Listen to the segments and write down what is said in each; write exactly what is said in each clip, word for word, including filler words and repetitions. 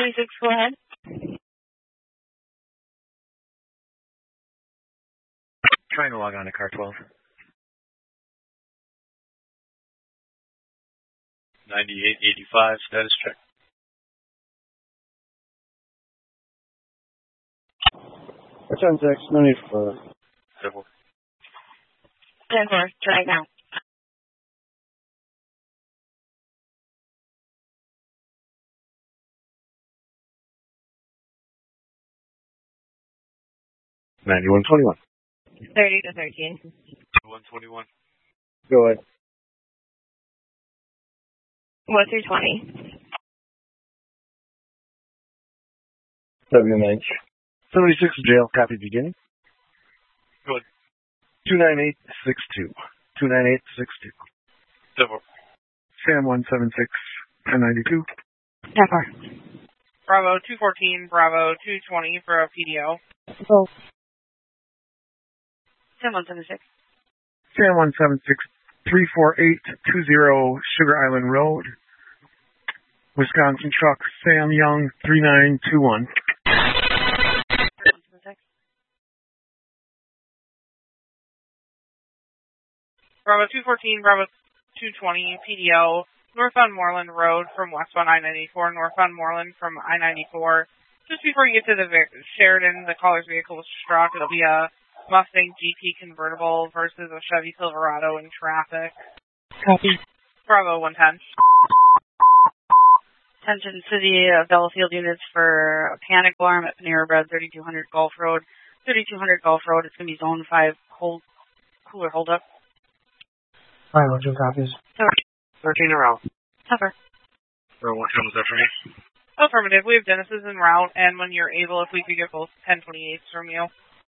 thirty-six, go ahead. Trying to log on to car twelve. ninety-eight eighty-five, status check. ten six, no need for further. Civil. ten four, try it now. ninety-one twenty-one. thirty to thirteen. one twenty-one. Go ahead. one through twenty. W M H. seventy-six jail, copy beginning. Good. two nine eight six two. two nine eight six two. Civil. Sam one seven six, ten ninety-two. ten four. Bravo two fourteen, Bravo two twenty for a P D O. Go. Sam one seven six. Sam one seven six, three four eight two zero Sugar Island Road. Wisconsin truck, Sam Young, three nine two one. Bravo two fourteen, Bravo two twenty, P D O, northbound Moreland Road from westbound I ninety-four, northbound Moreland from I ninety-four. Just before you get to the Sheridan, the caller's vehicle was struck. It'll be a Mustang G T convertible versus a Chevy Silverado in traffic. Copy. Bravo one ten. Attention City of Delafield units for a panic alarm at Panera Bread, thirty-two hundred Gulf Road. thirty-two hundred Gulf Road. It's going to be zone five hold, cooler hold up. Five hundred copies. Cover. thirteen around. Cover. Bro, what time was that for me? Affirmative. We have Genesis en route, and when you're able, if we could get both ten twenty-eights from you.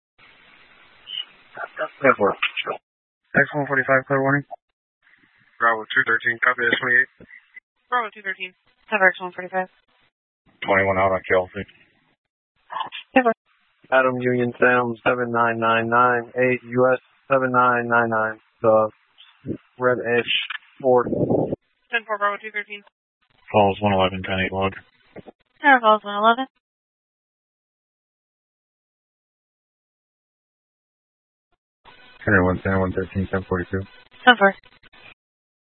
That works. X one forty-five, clear warning. Bravo two thirteen, copy S twenty-eight. Bravo two thirteen. Cover X one forty-five. twenty-one out on Kelsey. Cover. Adam Union Sam seven nine nine nine eight U S seven nine nine nine. The Red Edge Ford. ten four, Bravo two thirteen. Falls one eleven, ten eight log. Tower Falls one eleven. one oh one, Sam one thirteen, ten forty-two. Cover.